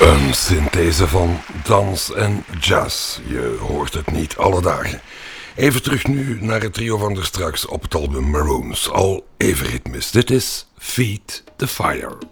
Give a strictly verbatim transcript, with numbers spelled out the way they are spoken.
Een synthese van dans en jazz. Je hoort het niet alle dagen. Even terug nu naar het trio van er straks op het album Maroons. Al even ritmisch. Dit is Feed the Fire.